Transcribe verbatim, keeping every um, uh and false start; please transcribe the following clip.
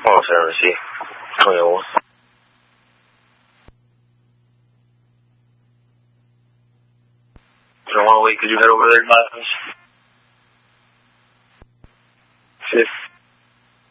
Oh, Senator, sí. twenty-one. Wait, could you head over there, Miles? Fifth.